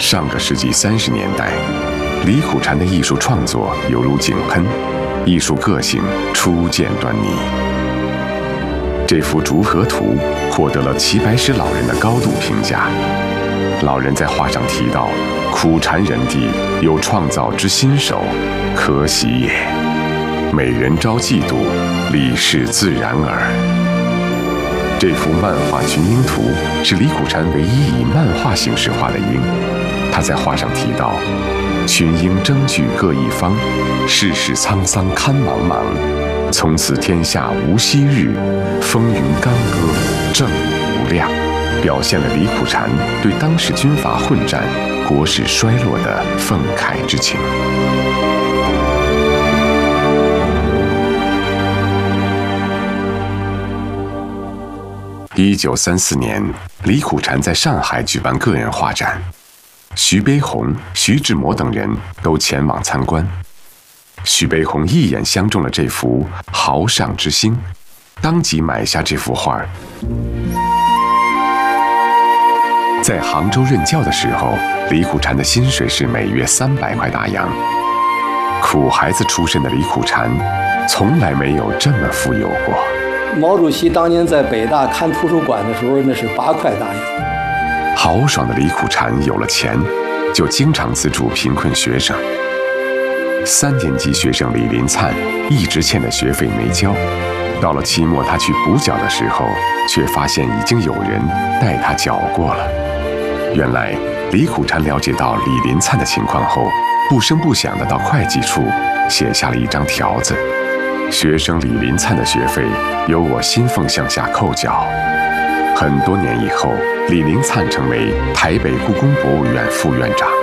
上个世纪30年代，李苦禅的艺术创作犹如井喷，艺术个性初见端倪。这幅《竹河图》获得了齐白石老人的高度评价。老人在画上提到：“苦禅人地有创造之心手，可喜也。美人招嫉妒，理事自然耳。”这幅漫画《群英图》是李苦禅唯一以漫画形式画的鹰。他在画上提到：“群英争据各一方，世事沧桑堪茫茫。从此天下无昔日，风云干戈正无量。”表现了李苦禅对当时军阀混战、国势衰落的愤慨之情。1934年，李苦禅在上海举办个人画展，徐悲鸿、徐志摩等人都前往参观。徐悲鸿一眼相中了这幅豪尚之星，当即买下这幅画。在杭州任教的时候，李苦禅的薪水是每月300块大洋。苦孩子出身的李苦禅，从来没有这么富有过。 毛主席当年在北大看图书馆的时候，那是8块大洋。 豪爽的李苦禅有了钱，就经常资助贫困学生。3年级学生李林灿一直欠的学费没交，到了期末他去补缴的时候，却发现已经有人代他缴过了。原来李苦禅了解到李林灿的情况后，不声不响地到会计处写下了一张条子：学生李林灿的学费由我薪俸项下扣缴。很多年以后，李林灿成为台北故宫博物院副院长。